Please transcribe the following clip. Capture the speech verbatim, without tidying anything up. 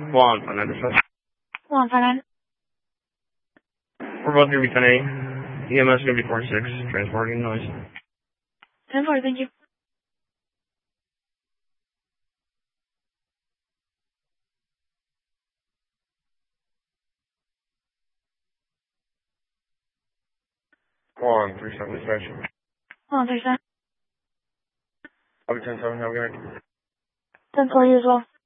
One, five nine percent. One, five nine. We're both going to be ten eight. E M S is going to be forty-six. Transporting noise. ten four, thank you. One, three seven dispatch. One, three seven. I'll be ten seven. Have a good night. ten four, you as well.